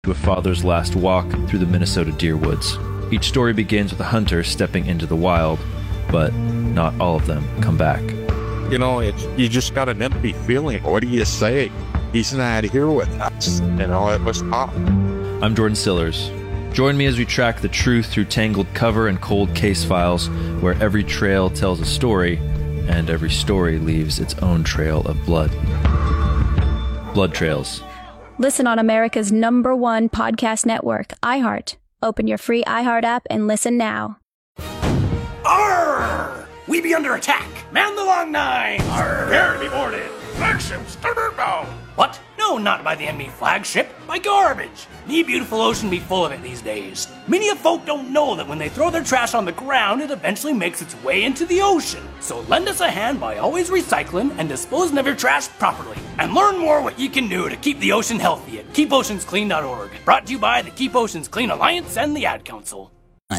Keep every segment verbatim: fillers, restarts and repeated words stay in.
to a father's last walk through the Minnesota deer woods. Each story begins with a hunter stepping into the wild, but not all of them come back. You know, it's, you just got an empty feeling. What do you say? He's not here with us. You know, it was tough. I'm Jordan Sillers. Join me as we track the truth through tangled cover and cold case files, where every trail tells a story, and every story leaves its own trail of blood. Blood Trails. Listen on America's number one podcast network, iHeart. Open your free iHeart app and listen now. Arr! We be under attack. Man the long nine. Arr! Prepare to be boarded. Flagship starboard bow. What? No, not by the enemy flagship. By garbage. Me beautiful ocean be full of it these days. Many of folk don't know that when they throw their trash on the ground, it eventually makes its way into the ocean. So lend us a hand by always recycling and disposing of your trash properly. And learn more what you can do to keep the ocean healthy at keep oceans clean dot org. Brought to you by the Keep Oceans Clean Alliance and the Ad Council.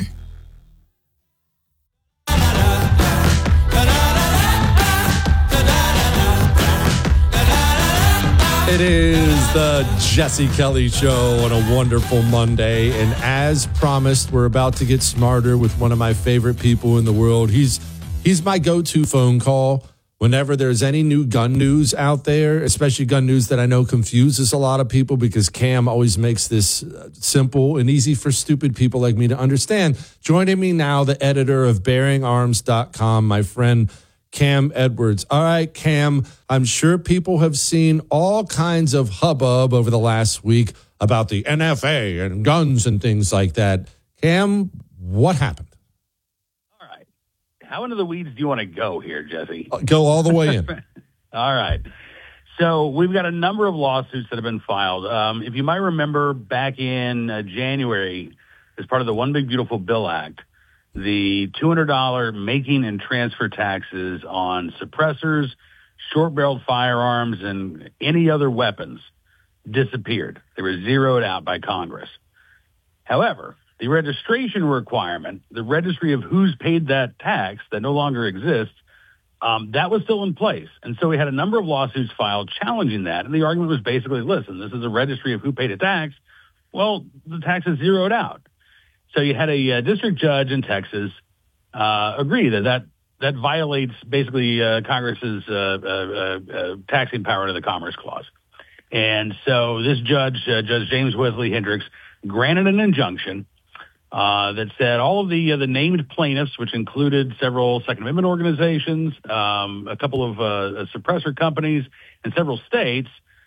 It is the Jesse Kelly Show on a wonderful Monday. And as promised, we're about to get smarter with one of my favorite people in the world. He's he's my go-to phone call whenever there's any new gun news out there, especially gun news that I know confuses a lot of people, because Cam always makes this simple and easy for stupid people like me to understand. Joining me now, the editor of bearing arms dot com, my friend Cam Edwards. All right, Cam, I'm sure people have seen all kinds of hubbub over the last week about the N F A and guns and things like that. Cam, what happened? All right. How into the weeds do you want to go here, Jesse? Go all the way in. All right. So we've got a number of lawsuits that have been filed. Um, if you might remember back in uh, January, as part of the One Big Beautiful Bill Act, the two hundred dollars making and transfer taxes on suppressors, short-barreled firearms, and any other weapons disappeared. They were zeroed out by Congress. However, the registration requirement, the registry of who's paid that tax that no longer exists, um, that was still in place. And so we had a number of lawsuits filed challenging that. And the argument was basically, listen, this is a registry of who paid a tax. Well, the tax is zeroed out. So you had a uh, district judge in Texas uh, agree that that, that violates basically uh, Congress's uh, uh, uh, taxing power under the Commerce Clause. And so this judge, uh, Judge James Wesley Hendricks, granted an injunction uh, that said all of the uh, the named plaintiffs, which included several Second Amendment organizations, um, a couple of uh, suppressor companies, and several states,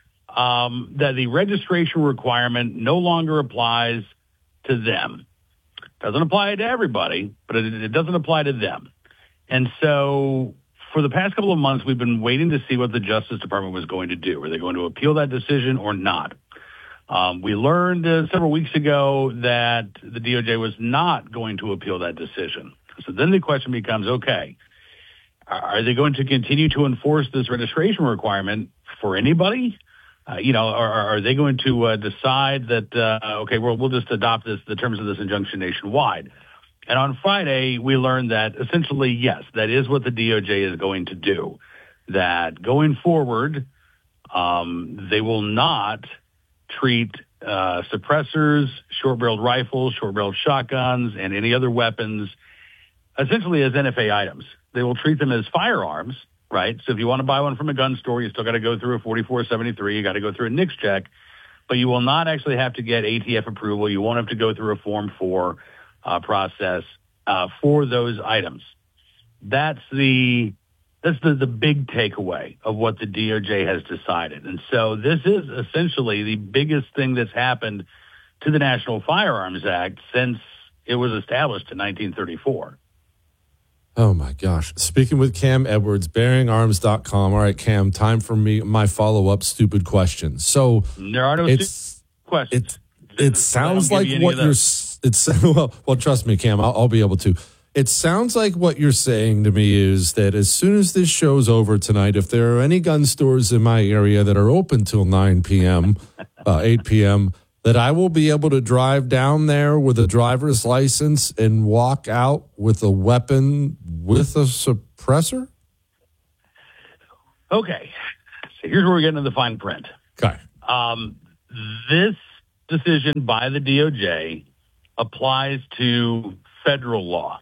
um, that the registration requirement no longer applies to them. Doesn't apply to everybody, but it, it doesn't apply to them. And so for the past couple of months, we've been waiting to see what the Justice Department was going to do. Were they going to appeal that decision or not? Um, we learned uh, several weeks ago that the D O J was not going to appeal that decision. So then the question becomes, okay, are they going to continue to enforce this registration requirement for anybody? Uh, you know, are, are they going to uh, decide that, uh, okay, well, we'll just adopt this, the terms of this injunction nationwide? And on Friday, we learned that essentially, yes, that is what the D O J is going to do. That going forward, um, they will not treat uh, suppressors, short-barreled rifles, short-barreled shotguns, and any other weapons essentially as N F A items. They will treat them as firearms. Right. So if you want to buy one from a gun store, you still got to go through a forty-four seventy-three. You got to go through a NICS check, but you will not actually have to get A T F approval. You won't have to go through a Form four uh, process uh, for those items. That's the that's the, the big takeaway of what the D O J has decided. And so this is essentially the biggest thing that's happened to the National Firearms Act since it was established in nineteen thirty-four. Oh, my gosh. Speaking with Cam Edwards, bearing arms dot com. All right, Cam, time for me, my follow-up stupid questions. So there are no it's, questions. It, it sounds like you what you're it's well, well, trust me, Cam, I'll, I'll be able to. It sounds like what you're saying to me is that as soon as this show's over tonight, if there are any gun stores in my area that are open till nine p.m., uh, eight p.m., that I will be able to drive down there with a driver's license and walk out with a weapon with a suppressor? Okay. So here's where we get into the fine print. Okay. Um, this decision by the D O J applies to federal law.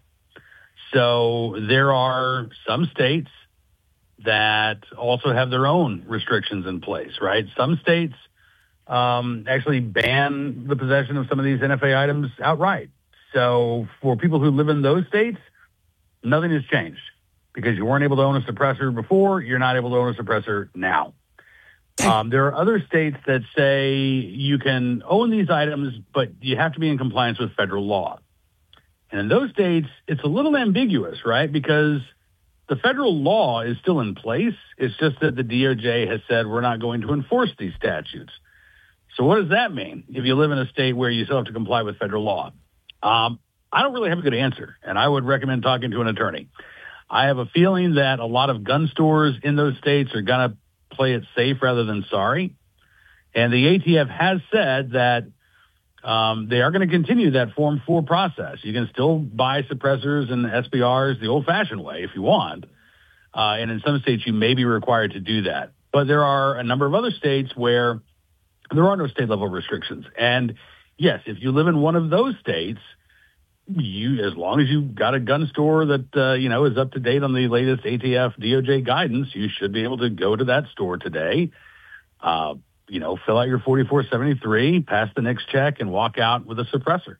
So there are some states that also have their own restrictions in place, right? Some states um, actually ban the possession of some of these N F A items outright. So for people who live in those states, nothing has changed because you weren't able to own a suppressor before. You're not able to own a suppressor now. Um, there are other states that say you can own these items, but you have to be in compliance with federal law. And in those states, it's a little ambiguous, right? Because the federal law is still in place. It's just that the D O J has said we're not going to enforce these statutes. So what does that mean if you live in a state where you still have to comply with federal law? Um, I don't really have a good answer, and I would recommend talking to an attorney. I have a feeling that a lot of gun stores in those states are going to play it safe rather than sorry. And the A T F has said that um, they are going to continue that Form four process. You can still buy suppressors and S B Rs the old-fashioned way if you want. Uh, and in some states, you may be required to do that. But there are a number of other states where there are no state-level restrictions. And, yes, if you live in one of those states, you, as long as you've got a gun store that, uh, you know, is up to date on the latest A T F D O J guidance, you should be able to go to that store today, uh, you know, fill out your forty-four seventy-three, pass the next check, and walk out with a suppressor.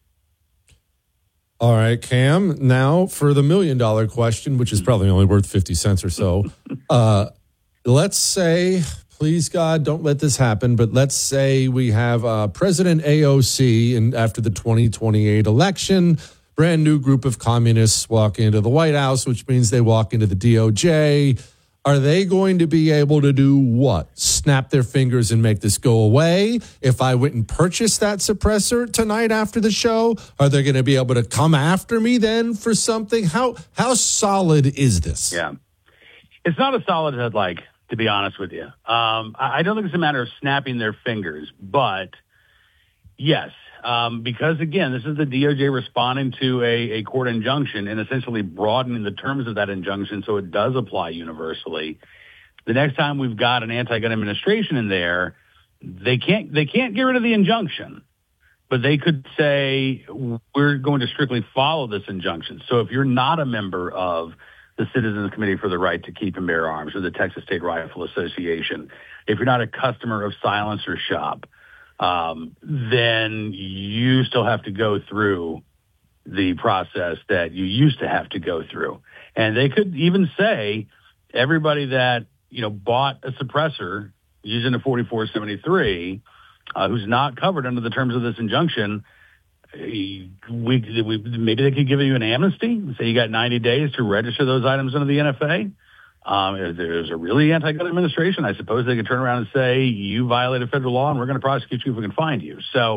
All right, Cam, now for the million-dollar question, which is probably only worth fifty cents or so. uh, let's say, please, God, don't let this happen, but let's say we have uh, President A O C, and after the twenty twenty-eight election, brand new group of communists walk into the White House, which means they walk into the D O J. Are they going to be able to do what? Snap their fingers and make this go away? If I went and purchased that suppressor tonight after the show, are they going to be able to come after me then for something? How how solid is this? Yeah. It's not as solid as I'd like, to be honest with you. Um, I don't think it's a matter of snapping their fingers, but yes, um, because, again, this is the D O J responding to a, a court injunction and essentially broadening the terms of that injunction so it does apply universally. The next time we've got an anti-gun administration in there, they can't they can't get rid of the injunction, but they could say we're going to strictly follow this injunction. So if you're not a member of the Citizens Committee for the Right to Keep and Bear Arms or the Texas State Rifle Association, if you're not a customer of Silencer Shop, um, then you still have to go through the process that you used to have to go through. And they could even say everybody that, you know, bought a suppressor using a forty-four seventy-three, uh, who's not covered under the terms of this injunction, we, we maybe they could give you an amnesty, say you got ninety days to register those items under the N F A. Um, if there's a really anti-gun administration, I suppose they could turn around and say, you violated federal law and we're going to prosecute you if we can find you. So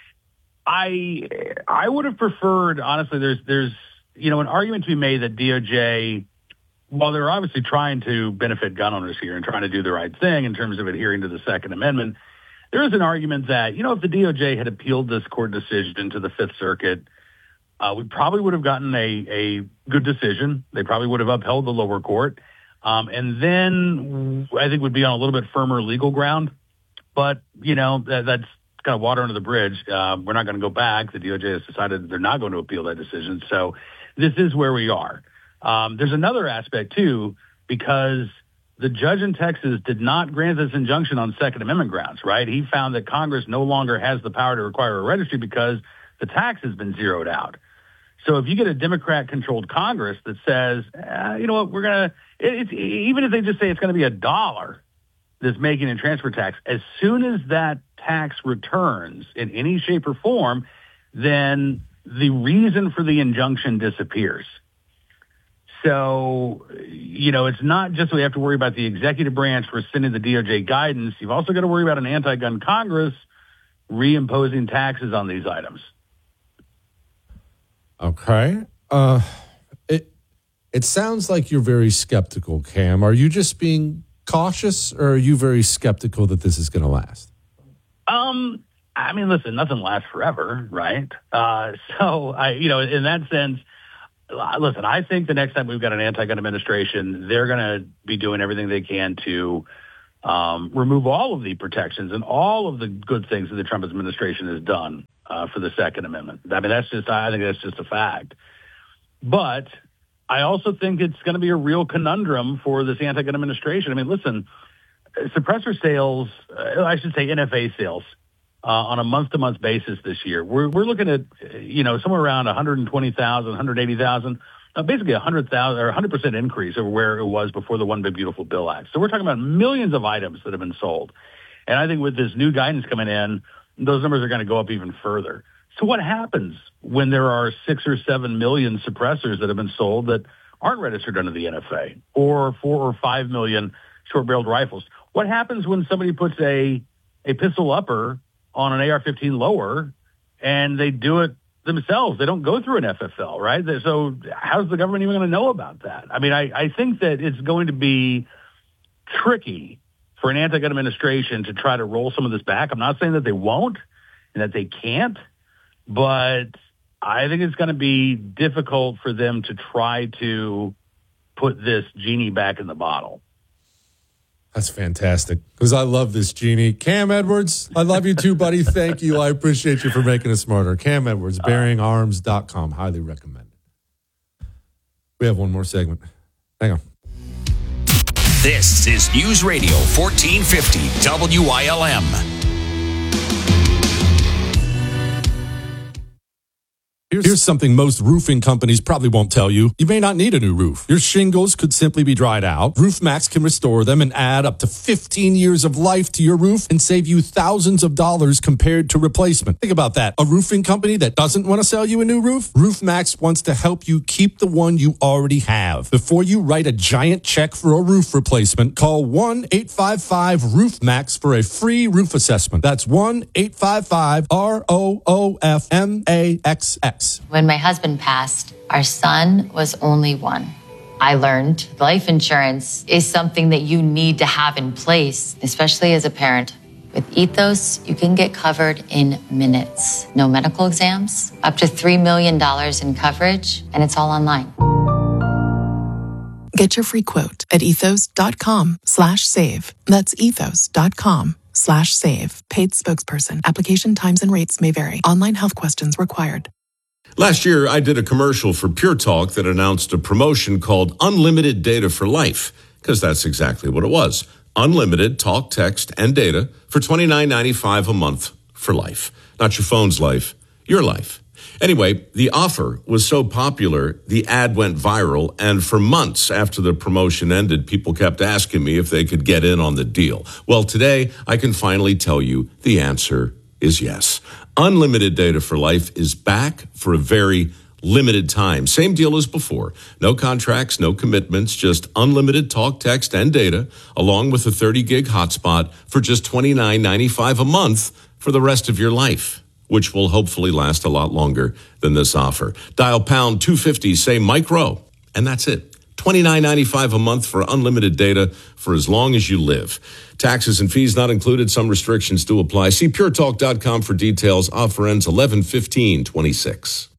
I I would have preferred, honestly, there's, there's you know, an argument to be made that D O J, while they're obviously trying to benefit gun owners here and trying to do the right thing in terms of adhering to the Second Amendment, there is an argument that, you know, if the D O J had appealed this court decision to the Fifth Circuit, uh, we probably would have gotten a, a good decision. They probably would have upheld the lower court. Um, and then I think would be on a little bit firmer legal ground. But, you know, that, that's kind of water under the bridge. Uh, we're not going to go back. The D O J has decided they're not going to appeal that decision. So this is where we are. Um, there's another aspect, too, because the judge in Texas did not grant this injunction on Second Amendment grounds, right? He found that Congress no longer has the power to require a registry because the tax has been zeroed out. So if you get a Democrat-controlled Congress that says, eh, you know what, we're going to, it's, even if they just say it's going to be a dollar, this making and transfer tax, as soon as that tax returns in any shape or form, then the reason for the injunction disappears. So, you know, it's not just we have to worry about the executive branch rescinding the D O J guidance. You've also got to worry about an anti-gun Congress reimposing taxes on these items. Okay. Uh, it it sounds like you're very skeptical, Cam. Are you just being cautious, or are you very skeptical that this is going to last? Um, I mean, listen, nothing lasts forever, right? Uh, so, I, you know, in that sense, listen, I think the next time we've got an anti-gun administration, they're going to be doing everything they can to um, remove all of the protections and all of the good things that the Trump administration has done uh, for the Second Amendment. I mean, that's just, I think that's just a fact. But I also think it's going to be a real conundrum for this anti-gun administration. I mean, listen, suppressor sales, uh, I should say N F A sales, uh, on a month-to-month basis this year, we're we're looking at, you know, somewhere around one hundred twenty thousand, one hundred eighty thousand, uh, basically a one hundred thousand or one hundred percent increase over where it was before the One Big Beautiful Bill Act. So we're talking about millions of items that have been sold. And I think with this new guidance coming in, those numbers are going to go up even further. So what happens when there are six or seven million suppressors that have been sold that aren't registered under the N F A, or four or five million short-barreled rifles? What happens when somebody puts a a pistol upper on an A R fifteen lower and they do it themselves? They don't go through an F F L, right? So how's the government even going to know about that? I mean, I, I think that it's going to be tricky for an anti-gun administration to try to roll some of this back. I'm not saying that they won't and that they can't, but I think it's going to be difficult for them to try to put this genie back in the bottle. That's fantastic, because I love this genie. Cam Edwards, I love you too, buddy. Thank you. I appreciate you for making us smarter. Cam Edwards, bearing arms dot com. Highly recommend it. We have one more segment. Hang on. This is News Radio fourteen fifty W I L M. Here's something most roofing companies probably won't tell you. You may not need a new roof. Your shingles could simply be dried out. RoofMax can restore them and add up to fifteen years of life to your roof and save you thousands of dollars compared to replacement. Think about that. A roofing company that doesn't want to sell you a new roof? RoofMax wants to help you keep the one you already have. Before you write a giant check for a roof replacement, call one eight five five roof max for a free roof assessment. That's one eight five five R O O F M A X X. When my husband passed, our son was only one. I learned life insurance is something that you need to have in place, especially as a parent. With Ethos, you can get covered in minutes. No medical exams, up to three million dollars in coverage, and it's all online. Get your free quote at ethos.com slash save. That's ethos.com slash save. Paid spokesperson. Application times and rates may vary. Online health questions required. Last year, I did a commercial for Pure Talk that announced a promotion called Unlimited Data for Life, because that's exactly what it was. Unlimited talk, text, and data for twenty-nine ninety-five a month for life. Not your phone's life, your life. Anyway, the offer was so popular, the ad went viral, and for months after the promotion ended, people kept asking me if they could get in on the deal. Well, today, I can finally tell you the answer is yes. Unlimited Data for Life is back for a very limited time. Same deal as before. No contracts, no commitments, just unlimited talk, text, and data, along with a thirty gig hotspot for just twenty-nine ninety-five a month for the rest of your life, which will hopefully last a lot longer than this offer. Dial pound two fifty, say Mike Rowe, and that's it. twenty-nine ninety-five a month for unlimited data for as long as you live. Taxes and fees not included. Some restrictions do apply. See pure talk dot com for details. Offer ends eleven fifteen twenty-six.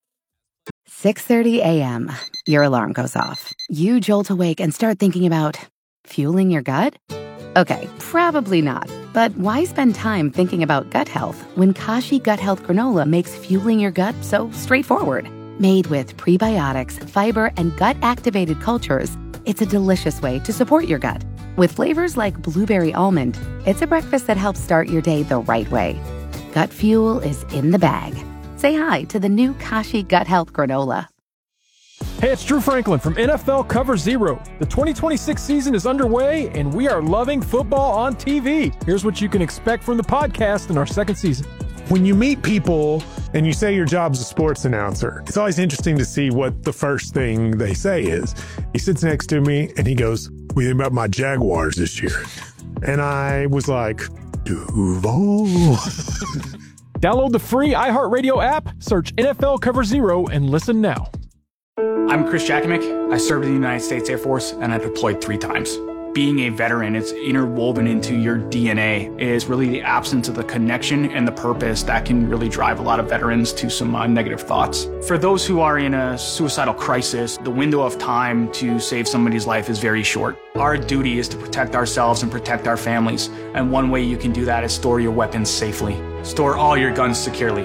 six thirty a.m. Your alarm goes off. You jolt awake and start thinking about fueling your gut? Okay, probably not. But why spend time thinking about gut health when Kashi Gut Health Granola makes fueling your gut so straightforward? Made with prebiotics, fiber, and gut-activated cultures, it's a delicious way to support your gut. With flavors like blueberry almond, it's a breakfast that helps start your day the right way. Gut fuel is in the bag. Say hi to the new Kashi Gut Health Granola. Hey, it's Drew Franklin from N F L Cover Zero. The twenty twenty-six season is underway, and we are loving football on T V. Here's what you can expect from the podcast in our second season. When you meet people and you say your job's a sports announcer, it's always interesting to see what the first thing they say is. He sits next to me and he goes, "What do you think about my Jaguars this year?" And I was like, Duval. Download the free iHeartRadio app, search N F L Cover Zero, and listen now. I'm Chris Jackimick. I served in the United States Air Force, and I deployed three times. being a veteran, it's interwoven into your D N A, is really the absence of the connection and the purpose that can really drive a lot of veterans to some uh, negative thoughts. For those who are in a suicidal crisis, the window of time to save somebody's life is very short. Our duty is to protect ourselves and protect our families, and one way you can do that is store your weapons safely. Store all your guns securely.